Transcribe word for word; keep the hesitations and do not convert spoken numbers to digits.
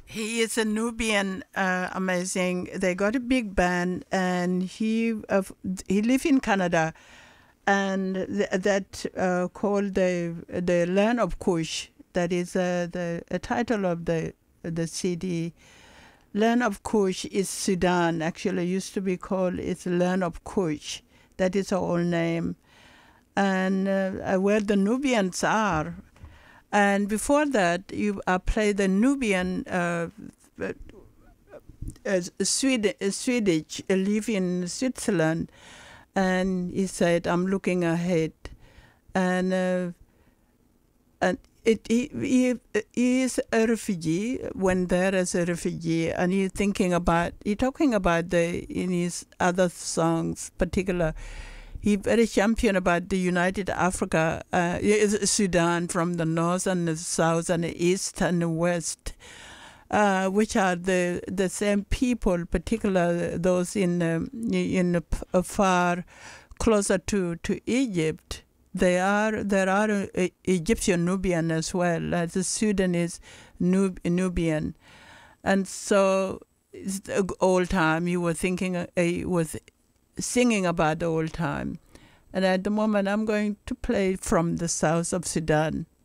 He is a Nubian, uh, amazing. They got a big band, and he uh, he live in Canada, and th- that uh, called the the Land of Kush. That is uh, the a title of the the C D. Land of Kush is Sudan. Actually, used to be called it's Land of Kush. That is our old name, and uh, where the Nubians are. And before that, you uh, play the Nubian uh, uh, Swedish, Swedish live in Switzerland, and he said, "I'm looking ahead," and uh, and it he, he he is a refugee when there is a refugee, and he's thinking about he talking about the in his other songs, particular. He very champion about the United Africa, uh, Sudan from the north and the south and the east and the west, uh, which are the the same people, particularly those in um, in the p- far closer to, to Egypt. They are there are uh, Egyptian Nubian as well as the Sudanese Nub- Nubian, and so it's the old time. You were thinking uh, was singing about the old time. And at the moment, I'm going to play from the south of Sudan.